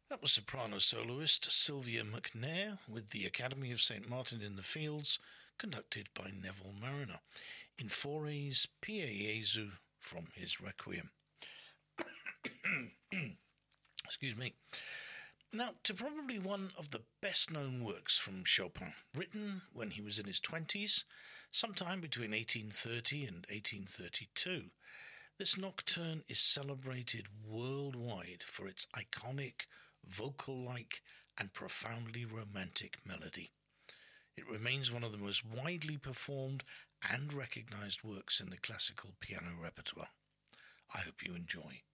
That was soprano soloist Sylvia McNair with the Academy of St. Martin in the Fields, conducted by Neville Mariner, in Fauré's Pie Jesu from his Requiem. Excuse me. Now, to probably one of the best-known works from Chopin, written when he was in his 20s, sometime between 1830 and 1832, this nocturne is celebrated worldwide for its iconic, vocal-like, and profoundly romantic melody. It remains one of the most widely performed and recognized works in the classical piano repertoire. I hope you enjoy.